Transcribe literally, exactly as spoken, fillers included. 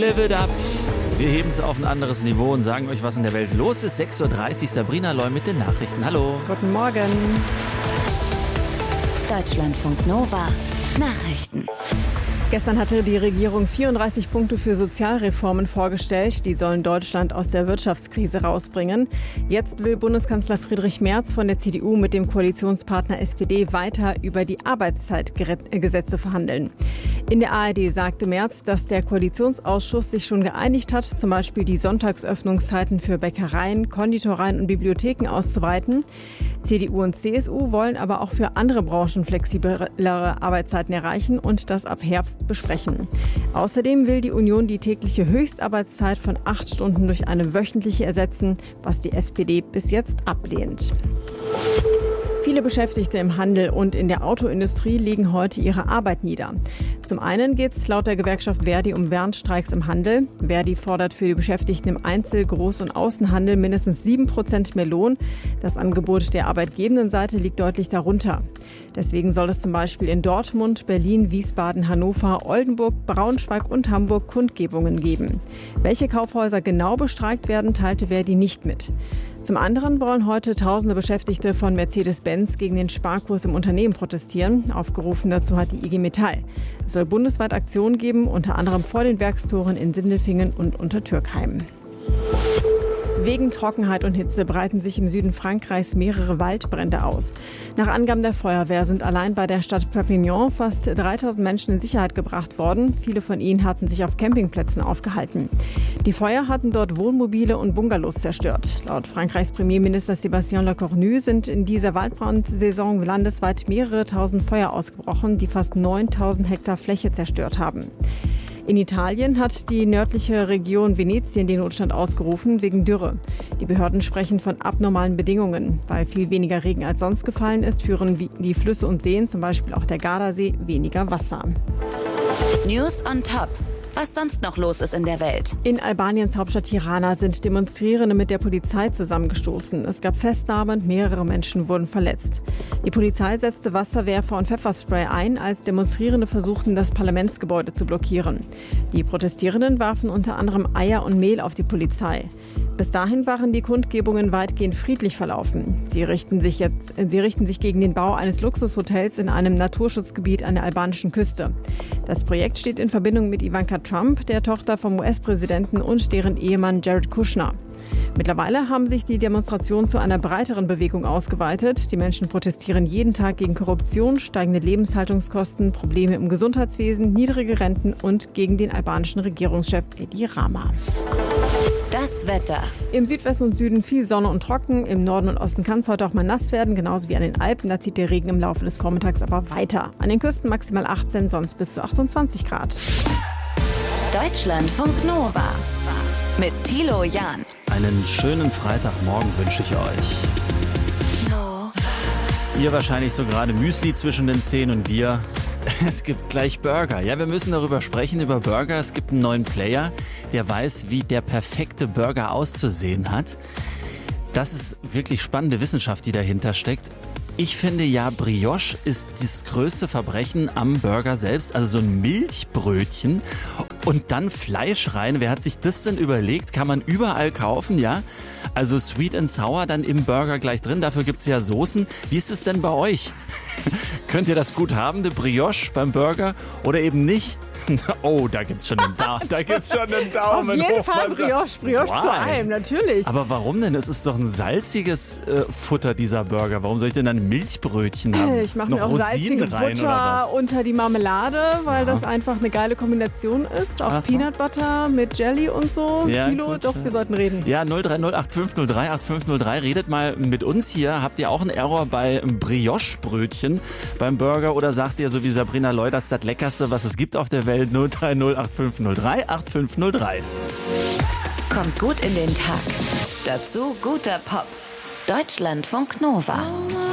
Live it up. Wir heben es auf ein anderes Niveau und sagen euch, was in der Welt los ist. sechs Uhr dreißig, Sabrina Loy mit den Nachrichten. Hallo. Guten Morgen. Deutschlandfunk Nova. Nachrichten. Gestern hatte die Regierung vierunddreißig Punkte für Sozialreformen vorgestellt. Die sollen Deutschland aus der Wirtschaftskrise rausbringen. Jetzt will Bundeskanzler Friedrich Merz von der C D U mit dem Koalitionspartner S P D weiter über die Arbeitszeitgesetze verhandeln. In der A R D sagte Merz, dass der Koalitionsausschuss sich schon geeinigt hat, zum Beispiel die Sonntagsöffnungszeiten für Bäckereien, Konditoreien und Bibliotheken auszuweiten. C D U und C S U wollen aber auch für andere Branchen flexiblere Arbeitszeiten erreichen und das ab Herbst besprechen. Außerdem will die Union die tägliche Höchstarbeitszeit von acht Stunden durch eine wöchentliche ersetzen, was die S P D bis jetzt ablehnt. Viele Beschäftigte im Handel und in der Autoindustrie legen heute ihre Arbeit nieder. Zum einen geht es laut der Gewerkschaft Verdi um Warnstreiks im Handel. Verdi fordert für die Beschäftigten im Einzel-, Groß- und Außenhandel mindestens sieben Prozent mehr Lohn. Das Angebot der arbeitgebenden Seite liegt deutlich darunter. Deswegen soll es zum Beispiel in Dortmund, Berlin, Wiesbaden, Hannover, Oldenburg, Braunschweig und Hamburg Kundgebungen geben. Welche Kaufhäuser genau bestreikt werden, teilte Verdi nicht mit. Zum anderen wollen heute tausende Beschäftigte von Mercedes-Benz gegen den Sparkurs im Unternehmen protestieren. Aufgerufen dazu hat die I G Metall. Es soll bundesweit Aktionen geben, unter anderem vor den Werkstoren in Sindelfingen und Untertürkheim. Wegen Trockenheit und Hitze breiten sich im Süden Frankreichs mehrere Waldbrände aus. Nach Angaben der Feuerwehr sind allein bei der Stadt Perpignan fast dreitausend Menschen in Sicherheit gebracht worden. Viele von ihnen hatten sich auf Campingplätzen aufgehalten. Die Feuer hatten dort Wohnmobile und Bungalows zerstört. Laut Frankreichs Premierminister Sébastien Lecornu sind in dieser Waldbrandsaison landesweit mehrere tausend Feuer ausgebrochen, die fast neuntausend Hektar Fläche zerstört haben. In Italien hat die nördliche Region Venetien den Notstand ausgerufen wegen Dürre. Die Behörden sprechen von abnormalen Bedingungen. Weil viel weniger Regen als sonst gefallen ist, führen die Flüsse und Seen, zum Beispiel auch der Gardasee, weniger Wasser. News on Top. Was sonst noch los ist in der Welt. In Albaniens Hauptstadt Tirana sind Demonstrierende mit der Polizei zusammengestoßen. Es gab Festnahmen, mehrere Menschen wurden verletzt. Die Polizei setzte Wasserwerfer und Pfefferspray ein, als Demonstrierende versuchten, das Parlamentsgebäude zu blockieren. Die Protestierenden warfen unter anderem Eier und Mehl auf die Polizei. Bis dahin waren die Kundgebungen weitgehend friedlich verlaufen. Sie richten sich jetzt, sie richten sich gegen den Bau eines Luxushotels in einem Naturschutzgebiet an der albanischen Küste. Das Projekt steht in Verbindung mit Ivanka Trump, der Tochter vom U S-Präsidenten und deren Ehemann Jared Kushner. Mittlerweile haben sich die Demonstrationen zu einer breiteren Bewegung ausgeweitet. Die Menschen protestieren jeden Tag gegen Korruption, steigende Lebenshaltungskosten, Probleme im Gesundheitswesen, niedrige Renten und gegen den albanischen Regierungschef Edi Rama. Das Wetter. Im Südwesten und Süden viel Sonne und trocken. Im Norden und Osten kann es heute auch mal nass werden, genauso wie an den Alpen. Da zieht der Regen im Laufe des Vormittags aber weiter. An den Küsten maximal achtzehn, sonst bis zu achtundzwanzig Grad. Deutschlandfunk Nova mit Thilo Jahn. Einen schönen Freitagmorgen wünsche ich euch. Nova. Ihr wahrscheinlich so gerade Müsli zwischen den Zähnen und wir. Es gibt gleich Burger. Ja, wir müssen darüber sprechen, über Burger. Es gibt einen neuen Player, der weiß, wie der perfekte Burger auszusehen hat. Das ist wirklich spannende Wissenschaft, die dahinter steckt. Ich finde ja, Brioche ist das größte Verbrechen am Burger selbst. Also so ein Milchbrötchen und dann Fleisch rein. Wer hat sich das denn überlegt? Kann man überall kaufen, ja? Also Sweet and Sour dann im Burger gleich drin. Dafür gibt es ja Soßen. Wie ist es denn bei euch? Könnt ihr das gut haben, eine Brioche beim Burger oder eben nicht? Oh, da gibt's schon einen Daumen. Da gibt's schon einen Daumen. Auf jeden hoch, Fall Mann. Brioche, Brioche Why? zu allem, natürlich. Aber warum denn? Es ist doch ein salziges äh, Futter, dieser Burger. Warum soll ich denn dann ein Milchbrötchen haben? Ich mache Noch mir auch Rosinen salzige rein Butter oder was? unter die Marmelade, weil das einfach eine geile Kombination ist. Auch Aha. Peanut Butter mit Jelly und so. Ja, Thilo, gut, doch, ja. wir sollten reden. Ja, null drei null acht fünf null drei acht fünf null drei. Redet mal mit uns hier. Habt ihr auch einen Error bei Brioche-Brötchen beim Burger oder sagt ihr so wie Sabrina Loy, das ist das Leckerste, was es gibt auf der Welt? null drei null acht fünf null drei acht fünf null drei. Kommt gut in den Tag. Dazu guter Pop. Deutschlandfunk Nova.